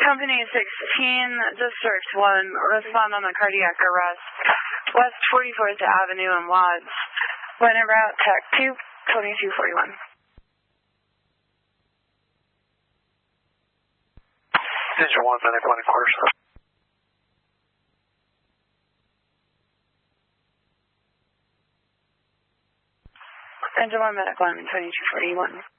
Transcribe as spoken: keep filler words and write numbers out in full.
Company sixteen, District one, respond on the cardiac arrest. West forty-fourth Avenue and Watts. When en route, Tech two, twenty-two forty-one. Engine one, medic one, and quarters. Engine one, medic one, twenty-two forty-one.